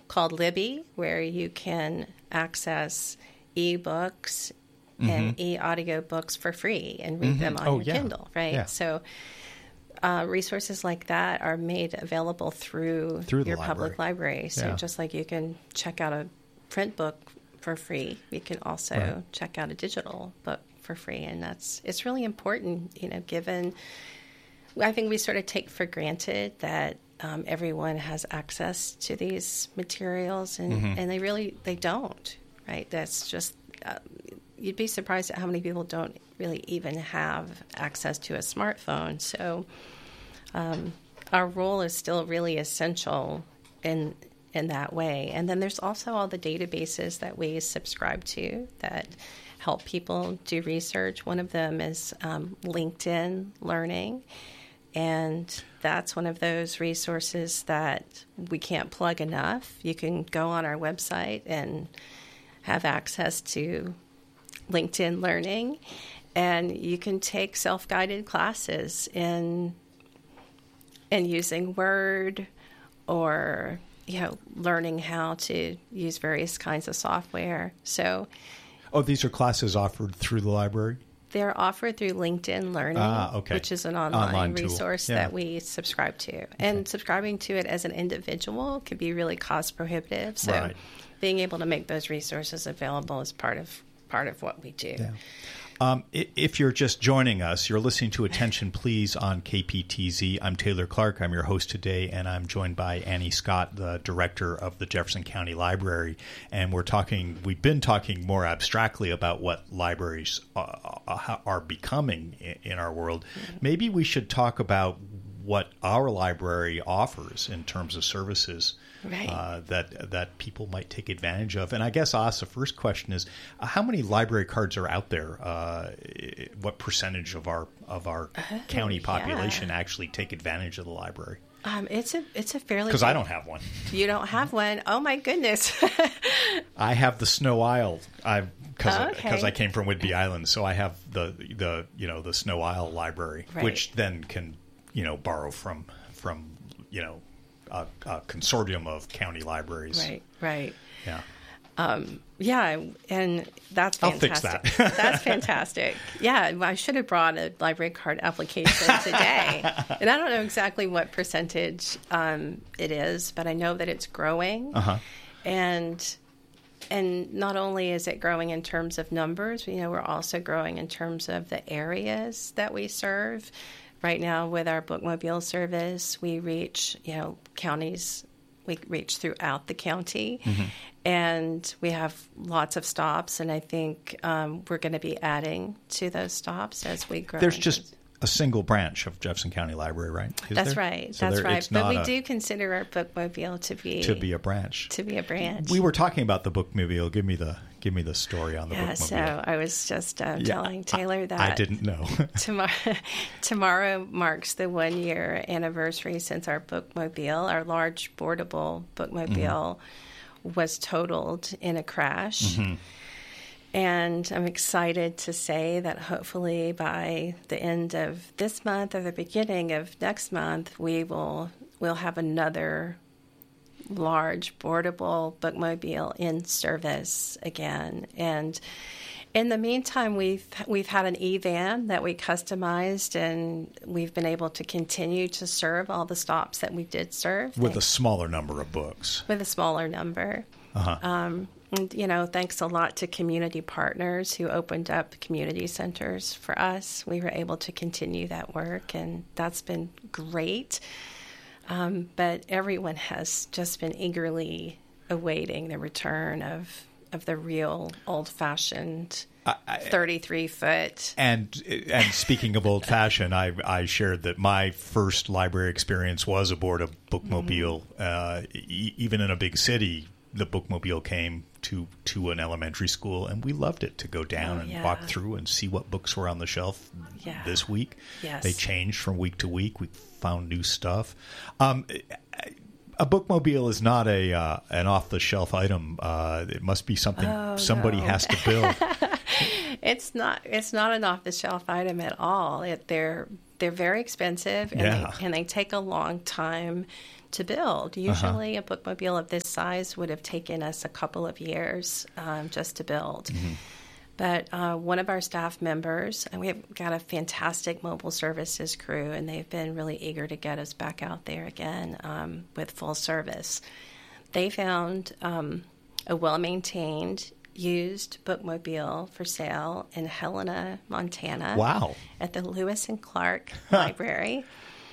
called Libby, where you can access ebooks and e-audio books for free and read them on your Kindle, right? Yeah. So resources like that are made available through your public library. So just like you can check out a print book for free, you can also check out a digital book for free. And it's really important, given, I think we sort of take for granted that everyone has access to these materials, and they don't, right? That's just, you'd be surprised at how many people don't really even have access to a smartphone. So our role is still really essential in that way. And then there's also all the databases that we subscribe to that help people do research. One of them is LinkedIn Learning. And that's one of those resources that we can't plug enough. You can go on our website and have access to LinkedIn Learning, and you can take self-guided classes in using Word, or learning how to use various kinds of software. So, these are classes offered through the library? They're offered through LinkedIn Learning, which is an online resource that we subscribe to. Okay. And subscribing to it as an individual could be really cost prohibitive. So being able to make those resources available is part of what we do. Yeah. If you're just joining us, you're listening to Attention Please on KPTZ. I'm Taylor Clark. I'm your host today, and I'm joined by Annie Scott, the director of the Jefferson County Library. And we've been talking more abstractly about what libraries are becoming in our world. Maybe we should talk about what our library offers in terms of services that people might take advantage of. And I guess I'll ask the first question is, how many library cards are out there? What percentage of our county population actually take advantage of the library? It's a fairly, because I don't have one. You don't have one? Oh my goodness! I have the Snow Isle. Because I came from Whidbey Island, so I have the Snow Isle library, which then can borrow from a consortium of county libraries. Right. Yeah. And that's fantastic. I'll fix that. That's fantastic. Yeah, I should have brought a library card application today. And I don't know exactly what percentage it is, but I know that it's growing. And not only is it growing in terms of numbers, we're also growing in terms of the areas that we serve. Right now, with our bookmobile service, we reach, counties. We reach throughout the county, and we have lots of stops. And I think we're going to be adding to those stops as we grow. There's just a single branch of Jefferson County Library, right? That's right. So that's right. But we do consider our bookmobile to be a branch. To be a branch. We were talking about the bookmobile. Give me the story on the bookmobile. So I was just telling Taylor that I didn't know. Tomorrow marks the 1-year anniversary since our bookmobile, our large boardable bookmobile, was totaled in a crash. And I'm excited to say that hopefully by the end of this month or the beginning of next month, we'll have another large boardable bookmobile in service again. And in the meantime, we've had an e-van that we customized, and we've been able to continue to serve all the stops that we did serve. With a smaller number of books. With a smaller number. And, thanks a lot to community partners who opened up community centers for us. We were able to continue that work, and that's been great. But everyone has just been eagerly awaiting the return of the real old-fashioned 33-foot. And speaking of old-fashioned, I shared that my first library experience was aboard a bookmobile. Even in a big city, the bookmobile came to an elementary school, and we loved it to go down and walk through and see what books were on the shelf this week. Yes. They changed from week to week. We found new stuff. A bookmobile is not an off-the-shelf item. It must be something somebody has to build. It's not an off-the-shelf item at all. They're very expensive, and they take a long time to build. Usually a bookmobile of this size would have taken us a couple of years just to build. But one of our staff members, and we've got a fantastic mobile services crew, and they've been really eager to get us back out there again with full service. They found a well-maintained used bookmobile for sale in Helena, Montana. Wow. At the Lewis and Clark Library.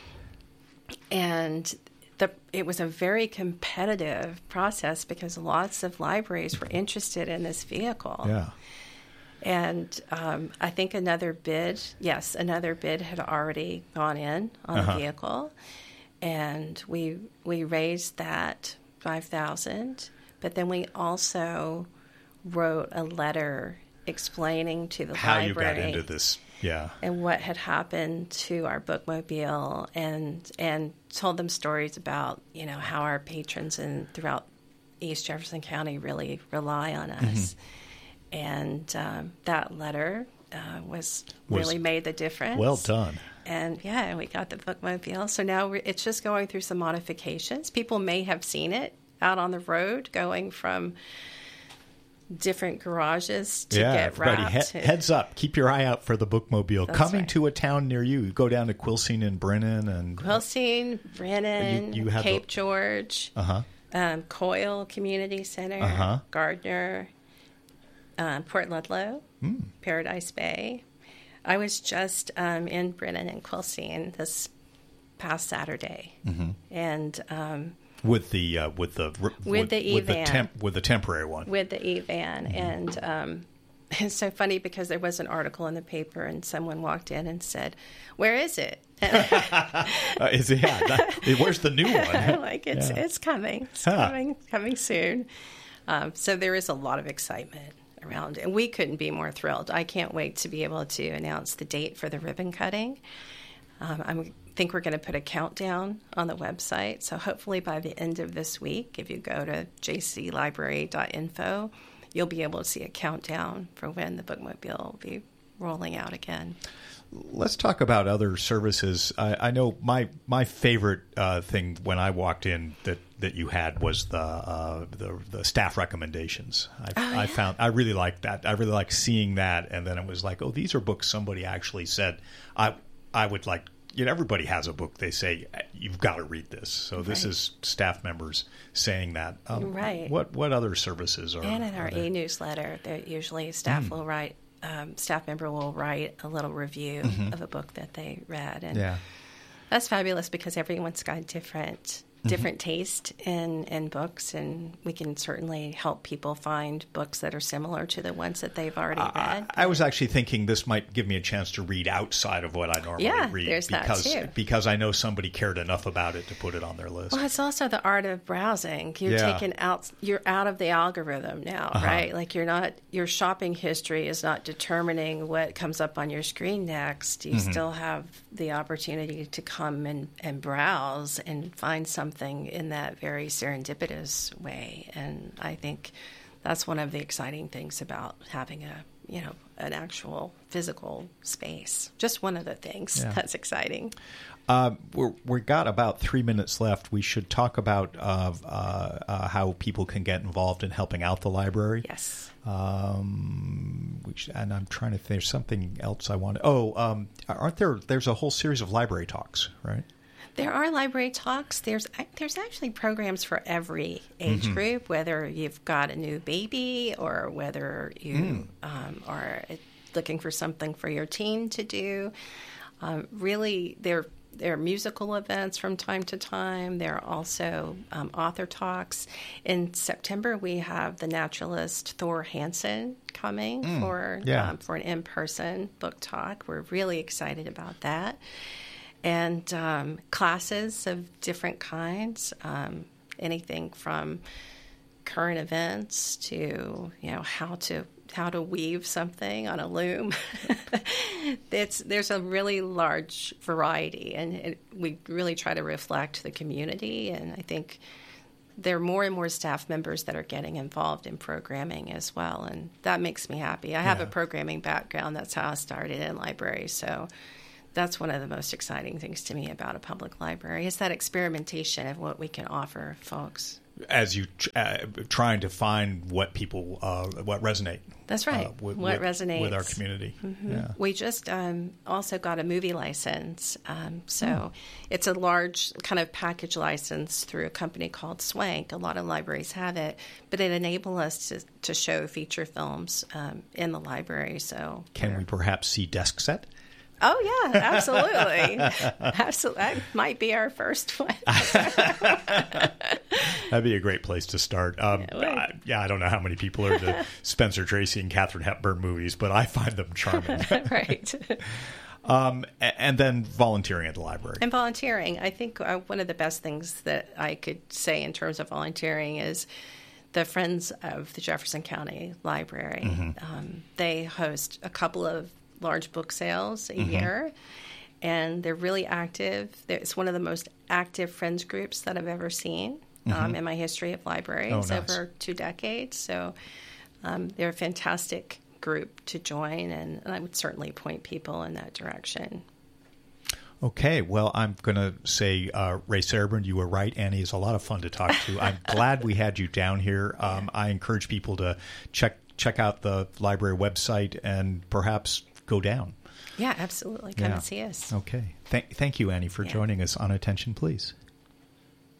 And it was a very competitive process because lots of libraries were interested in this vehicle. Yeah. And I think another bid had already gone in on the vehicle. And we raised that $5,000. But then we also wrote a letter explaining to the how library you got into this, and what had happened to our bookmobile, and told them stories about how our patrons throughout East Jefferson County really rely on us, and that letter was really made the difference. Well done. And we got the bookmobile. So now it's just going through some modifications. People may have seen it out on the road going from different garages to get wrapped. Heads up. Keep your eye out for the bookmobile. That's coming right. to a town near you. You go down to Quilcene and Brennan. Brennan, you have Cape George, Coyle Community Center, Gardner, Port Ludlow, Paradise Bay. I was just in Brennan and Quilcene this past Saturday, and with the e-van, with the temporary one, with the e-van, and it's so funny because there was an article in the paper, and someone walked in and said, "Where is it?" Where's the new one? It's coming, coming soon. So there is a lot of excitement around, and we couldn't be more thrilled. I can't wait to be able to announce the date for the ribbon cutting. I think we're going to put a countdown on the website. So hopefully by the end of this week, if you go to jclibrary.info, you'll be able to see a countdown for when the bookmobile will be rolling out again. Let's talk about other services. I know my favorite thing when I walked in that you had was the staff recommendations. I really liked that. I really liked seeing that, and then it was like, oh, these are books somebody actually said I would like. Everybody has a book they say you've got to read this. So this is staff members saying that. Right. What other services are? And in our e-newsletter, that usually staff will write. Staff member will write a little review of a book that they read, and that's fabulous because everyone's got different taste in books, and we can certainly help people find books that are similar to the ones that they've already read. I was actually thinking this might give me a chance to read outside of what I normally read. There's that too. Because I know somebody cared enough about it to put it on their list. Well, it's also the art of browsing. You're out of the algorithm now, right? Like your shopping history is not determining what comes up on your screen next. You still have the opportunity to come and browse and find something in that very serendipitous way, and I think that's one of the exciting things about having an actual physical space. Just one of the things that's exciting. We've got about 3 minutes left. We should talk about how people can get involved in helping out the library. Yes. And I'm trying to think. There's something else I want to. Aren't there? There's a whole series of library talks, right? There are library talks. There's actually programs for every age group, whether you've got a new baby or whether you are looking for something for your teen to do. Really, there are musical events from time to time. There are also author talks. In September, we have the naturalist Thor Hansen coming for an in-person book talk. We're really excited about that. And classes of different kinds, anything from current events to how to weave something on a loom. There's a really large variety, and we really try to reflect the community. And I think there are more and more staff members that are getting involved in programming as well, and that makes me happy. I have a programming background. That's how I started in libraries, so that's one of the most exciting things to me about a public library is that experimentation of what we can offer folks. As you trying to find what people what resonate. That's right. What resonates with our community. Mm-hmm. Yeah. We just also got a movie license, so it's a large kind of package license through a company called Swank. A lot of libraries have it, but it enables us to show feature films in the library. So can we perhaps see Desk Set? Oh, yeah, absolutely. Absolutely. That might be our first one. That'd be a great place to start. I don't know how many people are into Spencer Tracy and Katharine Hepburn movies, but I find them charming. Right. And then volunteering at the library. And volunteering. I think one of the best things that I could say in terms of volunteering is the Friends of the Jefferson County Library. Mm-hmm. They host a couple of large book sales a year, and they're really active. It's one of the most active Friends groups that I've ever seen in my history of libraries over 2 decades. So they're a fantastic group to join, and I would certainly point people in that direction. Okay, well, I'm going to say, Ray Sarabrand, you were right. Annie is a lot of fun to talk to. I'm glad we had you down here. I encourage people to check out the library website and perhaps go down. Yeah, absolutely. Come and see us. Okay. Thank you, Annie, for joining us on Attention Please.